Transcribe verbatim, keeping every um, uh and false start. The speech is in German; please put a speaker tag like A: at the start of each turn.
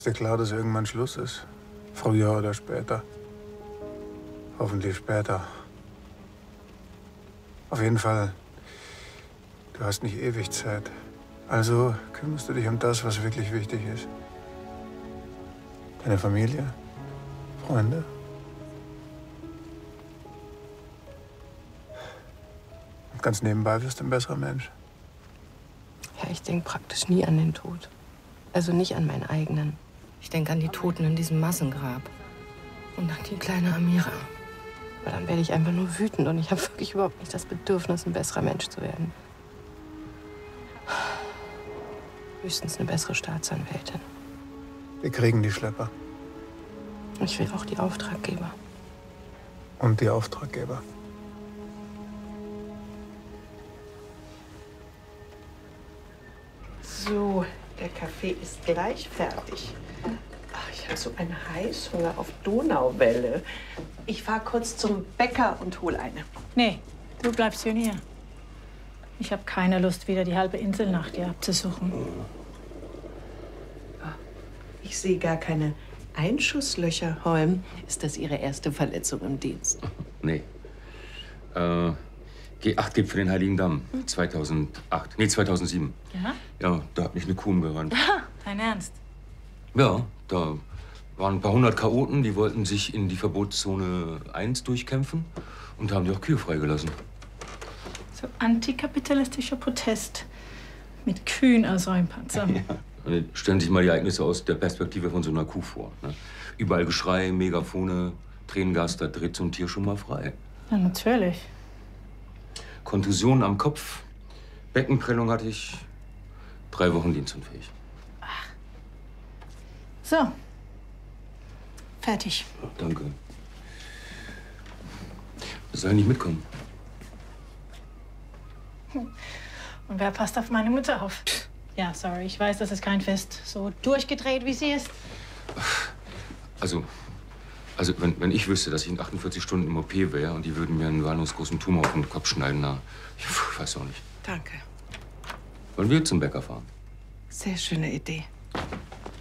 A: Ist dir klar, dass irgendwann Schluss ist? Früher oder später. Hoffentlich später. Auf jeden Fall, du hast nicht ewig Zeit. Also kümmerst du dich um das, was wirklich wichtig ist. Deine Familie, Freunde. Und ganz nebenbei wirst du ein besserer Mensch.
B: Ja, ich denke praktisch nie an den Tod. Also nicht an meinen eigenen. Ich denke an die Toten in diesem Massengrab. Und an die kleine Amira. Aber dann werde ich einfach nur wütend und ich habe wirklich überhaupt nicht das Bedürfnis, ein besserer Mensch zu werden. Höchstens eine bessere Staatsanwältin.
A: Wir kriegen die Schlepper.
B: Ich will auch die Auftraggeber.
A: Und die Auftraggeber.
C: So, der Kaffee ist gleich fertig. Ach, ich habe so einen Heißhunger auf Donauwelle. Ich fahre kurz zum Bäcker und hol eine.
D: Nee, du bleibst schön hier. Ich habe keine Lust, wieder die halbe Insel nach dir abzusuchen.
C: Ich sehe gar keine Einschusslöcher, Holm. Ist das Ihre erste Verletzung im Dienst?
E: Nee. Äh, G acht gibt für den Heiligen Damm. zweitausendacht. Nee, zweitausendsieben.
D: Ja?
E: Ja, da hat mich eine Kuh gerannt.
D: Dein Ernst?
E: Ja, da waren ein paar hundert Chaoten, die wollten sich in die Verbotszone eins durchkämpfen. Und da haben die auch Kühe freigelassen.
D: So antikapitalistischer Protest. Mit Kühen als Räumpanzer.
E: Ja. Und stellen sich mal die Ereignisse aus der Perspektive von so einer Kuh vor. Ne? Überall Geschrei, Megafone, Tränengas, da dreht so ein Tier schon mal frei.
D: Ja, natürlich.
E: Kontusion am Kopf, Beckenprellung hatte ich, drei Wochen dienstunfähig.
D: So. Fertig.
E: Ja, danke. Soll nicht mitkommen?
D: Und wer passt auf meine Mutter auf? Ja, sorry, ich weiß, das ist kein Fest. So durchgedreht, wie sie ist.
E: Also, also wenn, wenn ich wüsste, dass ich in achtundvierzig Stunden im O P wäre und die würden mir einen walnussgroßen Tumor auf den Kopf schneiden, na, ich weiß auch nicht.
C: Danke.
E: Wollen wir zum Bäcker fahren?
C: Sehr schöne Idee.